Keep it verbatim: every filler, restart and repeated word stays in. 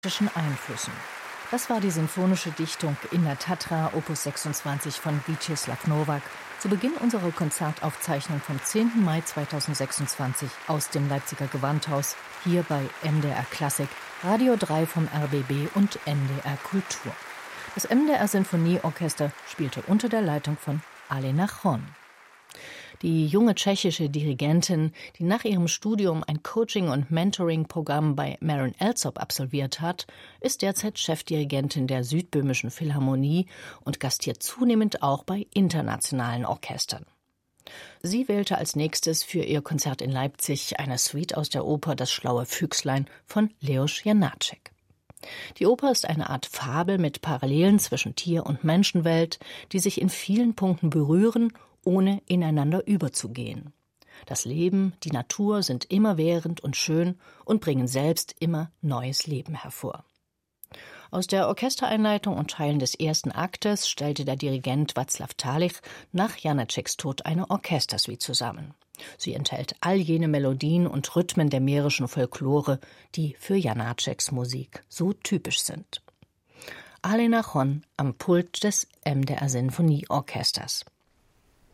Einflüssen. Das war die sinfonische Dichtung In der Tatra, Opus sechsundzwanzig von Vítězslav Novák, zu Beginn unserer Konzertaufzeichnung vom zehnten Mai zweitausendsechsundzwanzig aus dem Leipziger Gewandhaus, hier bei M D R Klassik, Radio drei vom R B B und M D R Kultur. Das M D R Sinfonieorchester spielte unter der Leitung von Alena Chon. Die junge tschechische Dirigentin, die nach ihrem Studium ein Coaching- und Mentoring-Programm bei Marin Alsop absolviert hat, ist derzeit Chefdirigentin der Südböhmischen Philharmonie und gastiert zunehmend auch bei internationalen Orchestern. Sie wählte als nächstes für ihr Konzert in Leipzig eine Suite aus der Oper Das schlaue Füchslein von Leos Janáček. Die Oper ist eine Art Fabel mit Parallelen zwischen Tier- und Menschenwelt, die sich in vielen Punkten berühren, ohne ineinander überzugehen. Das Leben, die Natur sind immerwährend und schön und bringen selbst immer neues Leben hervor. Aus der Orchestereinleitung und Teilen des ersten Aktes stellte der Dirigent Václav Talich nach Janáčeks Tod eine Orchestersuite zusammen. Sie enthält all jene Melodien und Rhythmen der mährischen Folklore, die für Janáčeks Musik so typisch sind. Alena Chon am Pult des M D R Sinfonieorchesters.